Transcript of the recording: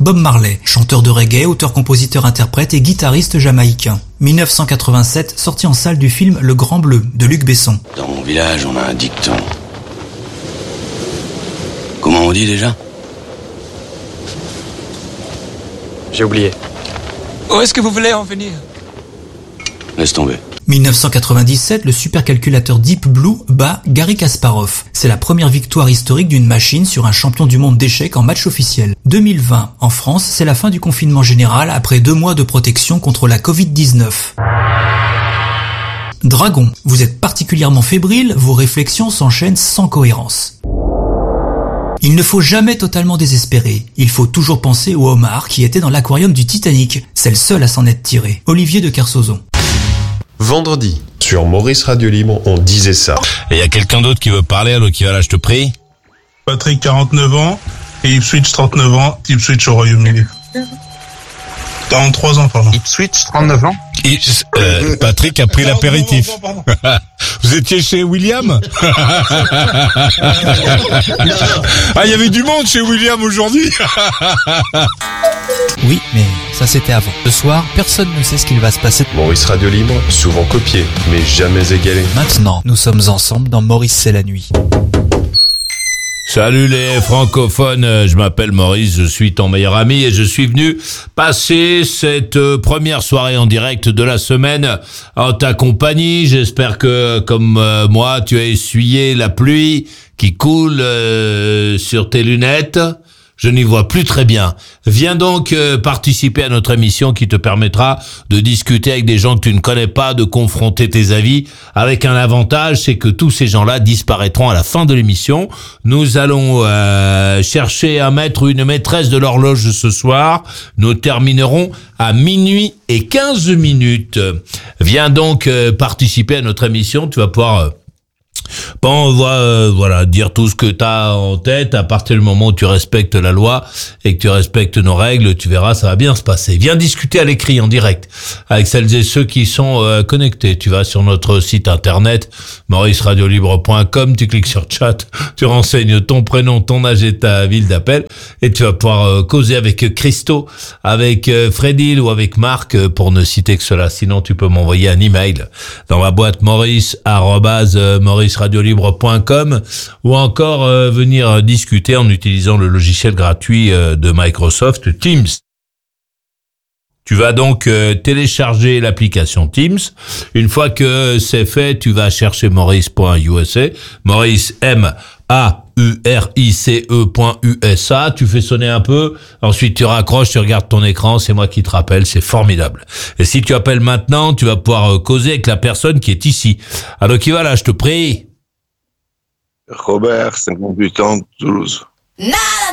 Bob Marley, chanteur de reggae, auteur-compositeur-interprète et guitariste jamaïcain. 1987, sortie en salle du film Le Grand Bleu de Luc Besson. Dans mon village, on a un dicton. Comment on dit déjà ? J'ai oublié. Où est-ce que vous voulez en venir ? Laisse tomber. 1997, le supercalculateur Deep Blue bat Garry Kasparov. C'est la première victoire historique d'une machine sur un champion du monde d'échecs en match officiel. 2020, en France, c'est la fin du confinement général après 2 mois de protection contre la Covid-19. Dragon, vous êtes particulièrement fébrile, vos réflexions s'enchaînent sans cohérence. Il ne faut jamais totalement désespérer. Il faut toujours penser au homard qui était dans l'aquarium du Titanic. C'est le seul à s'en être tiré. Olivier de Kersauzon. Vendredi, sur Maurice Radio Libre, on disait ça. Et il y a quelqu'un d'autre qui veut parler, alors qui va là, je te prie. Patrick, 49 ans, et Ipswich, 39 ans, Ipswich au Royaume-Uni. 43 ans, pardon. Ipswich, 39 ans. Patrick a pris l'apéritif. Vous étiez chez William? Ah, il y avait du monde chez William aujourd'hui. Oui, mais ça c'était avant. Ce soir, personne ne sait ce qu'il va se passer. Maurice Radio Libre, souvent copié, mais jamais égalé. Maintenant, nous sommes ensemble dans Maurice c'est la nuit. Salut les francophones, je m'appelle Maurice, je suis ton meilleur ami et je suis venu passer cette première soirée en direct de la semaine en ta compagnie. J'espère que, comme moi, tu as essuyé la pluie qui coule sur tes lunettes. Je n'y vois plus très bien. Viens donc participer à notre émission qui te permettra de discuter avec des gens que tu ne connais pas, de confronter tes avis, avec un avantage, c'est que tous ces gens-là disparaîtront à la fin de l'émission. Nous allons chercher un maître ou une maîtresse de l'horloge ce soir. Nous terminerons à 12h15. Viens donc participer à notre émission. Tu vas pouvoir... Bon, voilà, dire tout ce que t'as en tête. À partir du moment où tu respectes la loi et que tu respectes nos règles, tu verras, ça va bien se passer. Viens discuter à l'écrit, en direct, avec celles et ceux qui sont connectés. Tu vas sur notre site internet, mauriceradiolibre.com, tu cliques sur chat, tu renseignes ton prénom, ton âge et ta ville d'appel, et tu vas pouvoir causer avec Christo, avec Fredil ou avec Marc, pour ne citer que cela. Sinon, tu peux m'envoyer un email dans ma boîte maurice@mauriceradiolibre.com ou encore venir discuter en utilisant le logiciel gratuit de Microsoft Teams. Tu vas donc télécharger l'application Teams. Une fois que c'est fait, tu vas chercher maurice.usa, Maurice MAURICE.USA, tu fais sonner un peu, ensuite tu raccroches, tu regardes ton écran, c'est moi qui te rappelle, c'est formidable. Et si tu appelles maintenant, tu vas pouvoir causer avec la personne qui est ici. Alors qui va là, je te prie. Robert, 58 ans, Toulouse.